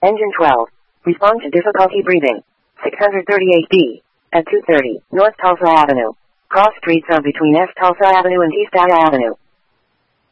Engine 12. Respond to difficulty breathing. 638B. At 2:30, North Tulsa Avenue. Cross streets are between East Tulsa Avenue and East Daya Avenue.